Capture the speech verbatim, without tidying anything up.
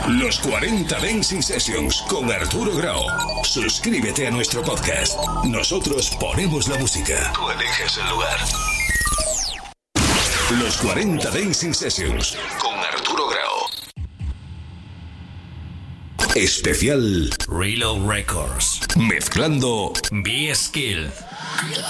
Los cuarenta Dancing Sessions con Arturo Grau. Suscríbete a nuestro podcast. Nosotros ponemos la música. Tú eliges el lugar. Los cuarenta Dancing Sessions con Arturo Grau. Especial Reload Records. Mezclando B-Skill.